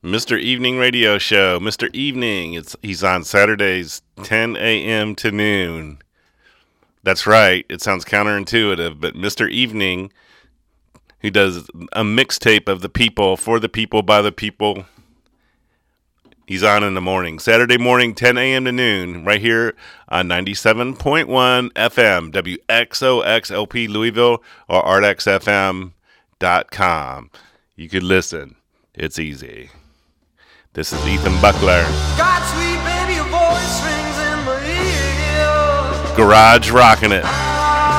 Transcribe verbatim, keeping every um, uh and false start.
Mister Evening Radio Show. Mister Evening. It's he's on Saturdays, ten a.m. to noon. That's right. It sounds counterintuitive, but Mister Evening, who does a mixtape of the people, for the people, by the people, he's on in the morning. Saturday morning, ten a.m. to noon, right here on ninety-seven point one F M, W X O X L P Louisville, or art x f m dot com. You could listen. It's easy. This is Ethan Buckler. God, sweet baby, your voice rings in my ear. Garage rocking it.